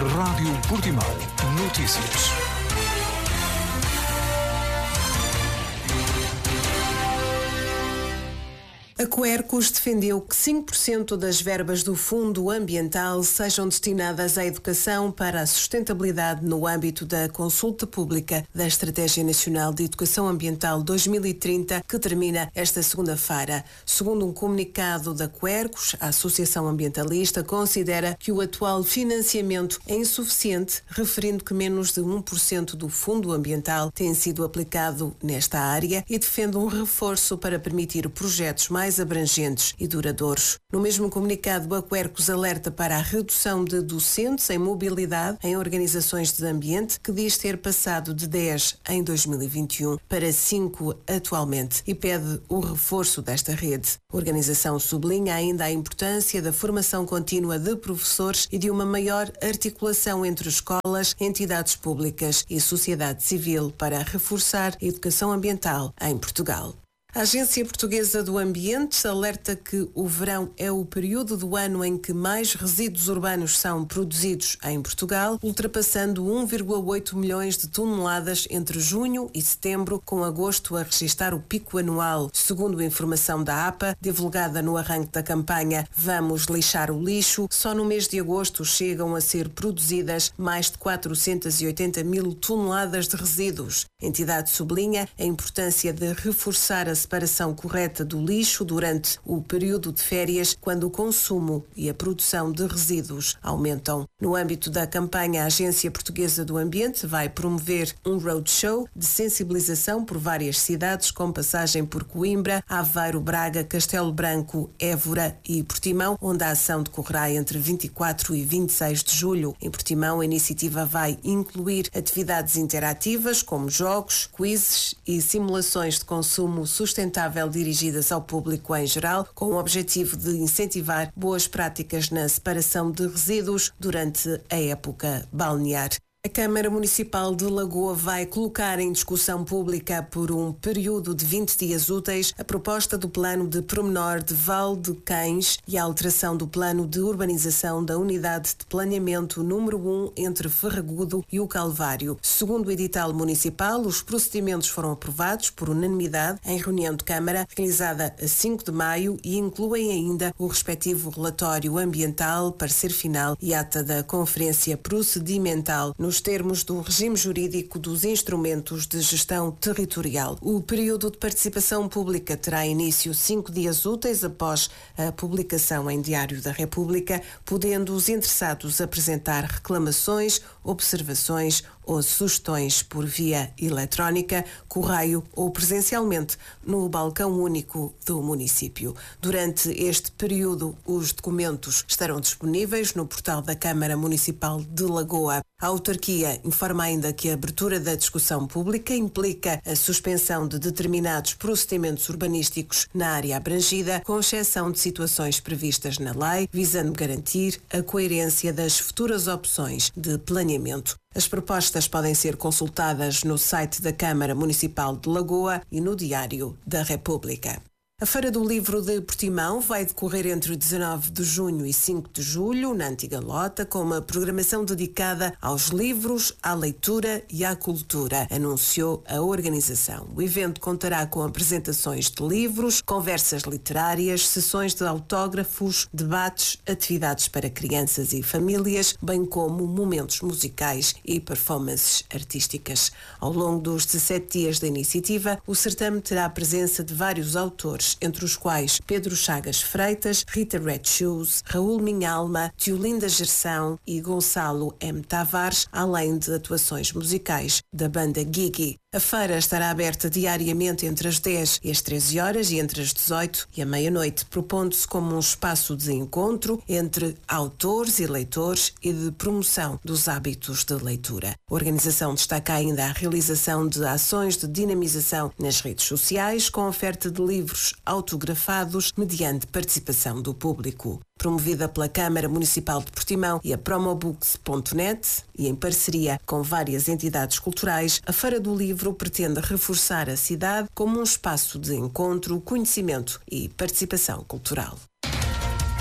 Rádio Portimão. Notícias. A Quercus defendeu que 5% das verbas do Fundo Ambiental sejam destinadas à educação para a sustentabilidade no âmbito da consulta pública da Estratégia Nacional de Educação Ambiental 2030, que termina esta segunda-feira. Segundo um comunicado da Quercus, a Associação Ambientalista considera que o atual financiamento é insuficiente, referindo que menos de 1% do Fundo Ambiental tem sido aplicado nesta área e defende um reforço para permitir projetos mais abrangentes e duradouros. No mesmo comunicado, a Quercus alerta para a redução de docentes em mobilidade em organizações de ambiente, que diz ter passado de 10 em 2021 para 5 atualmente, e pede o reforço desta rede. A organização sublinha ainda a importância da formação contínua de professores e de uma maior articulação entre escolas, entidades públicas e sociedade civil para reforçar a educação ambiental em Portugal. A Agência Portuguesa do Ambiente alerta que o verão é o período do ano em que mais resíduos urbanos são produzidos em Portugal, ultrapassando 1,8 milhões de toneladas entre junho e setembro, com agosto a registrar o pico anual. Segundo a informação da APA, divulgada no arranque da campanha Vamos Lixar o Lixo, só no mês de agosto chegam a ser produzidas mais de 480 mil toneladas de resíduos. A entidade sublinha a importância de reforçar a separação correta do lixo durante o período de férias, quando o consumo e a produção de resíduos aumentam. No âmbito da campanha, a Agência Portuguesa do Ambiente vai promover um roadshow de sensibilização por várias cidades, com passagem por Coimbra, Aveiro, Braga, Castelo Branco, Évora e Portimão, onde a ação decorrerá entre 24 e 26 de julho. Em Portimão, a iniciativa vai incluir atividades interativas, como jogos, quizzes e simulações de consumo sustentável dirigidas ao público em geral, com o objetivo de incentivar boas práticas na separação de resíduos durante a época balnear. A Câmara Municipal de Lagoa vai colocar em discussão pública por um período de 20 dias úteis a proposta do plano de pormenor de Val de Cães e a alteração do plano de urbanização da unidade de planeamento número 1 entre Ferragudo e o Calvário. Segundo o edital municipal, os procedimentos foram aprovados por unanimidade em reunião de Câmara realizada a 5 de maio e incluem ainda o respectivo relatório ambiental, parecer final e ata da conferência procedimental nos termos do regime jurídico dos instrumentos de gestão territorial. O período de participação pública terá início 5 dias úteis após a publicação em Diário da República, podendo os interessados apresentar reclamações, observações ou sugestões por via eletrónica, correio ou presencialmente no balcão único do município. Durante este período, os documentos estarão disponíveis no portal da Câmara Municipal de Lagoa. A autarquia informa ainda que a abertura da discussão pública implica a suspensão de determinados procedimentos urbanísticos na área abrangida, com exceção de situações previstas na lei, visando garantir a coerência das futuras opções de planeamento. As propostas podem ser consultadas no site da Câmara Municipal de Lagoa e no Diário da República. A Feira do Livro de Portimão vai decorrer entre 19 de junho e 5 de julho, na Antiga Lota, com uma programação dedicada aos livros, à leitura e à cultura, anunciou a organização. O evento contará com apresentações de livros, conversas literárias, sessões de autógrafos, debates, atividades para crianças e famílias, bem como momentos musicais e performances artísticas. Ao longo dos 17 dias da iniciativa, o certame terá a presença de vários autores, entre os quais Pedro Chagas Freitas, Rita Red Shoes, Raul Minhalma, Tiolinda Gerção e Gonçalo M. Tavares, além de atuações musicais da banda Gigi. A feira estará aberta diariamente entre as 10 e as 13 horas e entre as 18 e a meia-noite, propondo-se como um espaço de encontro entre autores e leitores e de promoção dos hábitos de leitura. A organização destaca ainda a realização de ações de dinamização nas redes sociais, com oferta de livros autografados mediante participação do público. Promovida pela Câmara Municipal de Portimão e a Promobooks.net e em parceria com várias entidades culturais, a Feira do Livro pretende reforçar a cidade como um espaço de encontro, conhecimento e participação cultural.